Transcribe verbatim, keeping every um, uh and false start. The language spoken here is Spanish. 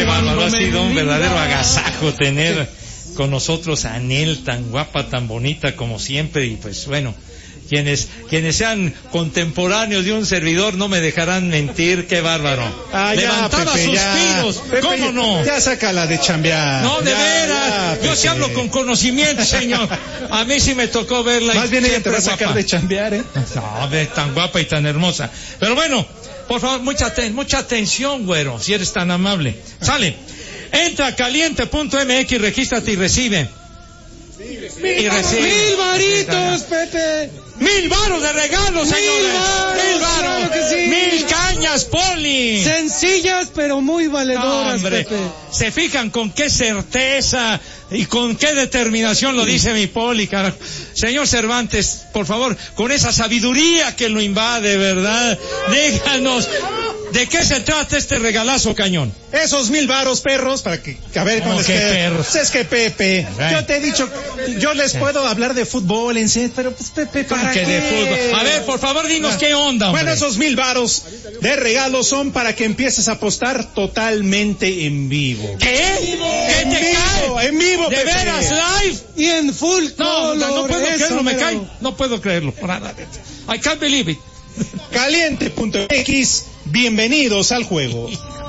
Qué bárbaro, ha sido un verdadero agasajo tener con nosotros a Anel, tan guapa, tan bonita como siempre, y pues bueno, quienes quienes sean contemporáneos de un servidor no me dejarán mentir. Qué bárbaro. Ah, levantaba Pepe, suspiros, Pepe, ¿cómo ya, no? Ya sácala de chambear. No, de ya, veras, ya, yo sí hablo con conocimiento, señor. A mí sí me tocó verla. Más bien ella te va a sacar guapa. de chambear, ¿eh? No, de tan guapa y tan hermosa. Pero bueno, por favor, mucha, ten, mucha atención, güero, si eres tan amable. Sale. Entra a caliente punto m x, regístrate y recibe. Y recibe. Mil varitos, Pepe. Mil varos de regalo, señores. varos, Mil varos. claro que sí. Mil cañas, Poli. Sencillas, pero muy valedoras, Hombre, Pepe. se fijan con qué certeza y con qué determinación lo dice mi Poli, carajo. Señor Cervantes, por favor, con esa sabiduría que lo invade, ¿verdad? Díganos, ¿de qué se trata este regalazo, cañón? Esos mil varos, perros, para que, a ver, ¿Cómo cuando que esté- perros? Pues es que Pepe, Ay. yo te he dicho, yo les puedo hablar de fútbol en serio, pero pues Pepe, ¿Cómo ¿para que qué? de fútbol? A ver, por favor, dinos qué onda, hombre. Bueno, esos mil varos de regalo son para que empieces a apostar totalmente en vivo. ¿Qué? ¿Qué En te vivo, cae? en vivo, ¿De Pepe. veras, live? Y en full No, color. no, no puedo eso, creerlo, me mero. cae. No puedo creerlo. Por nada. I can't believe it. Caliente punto m x, bienvenidos al juego.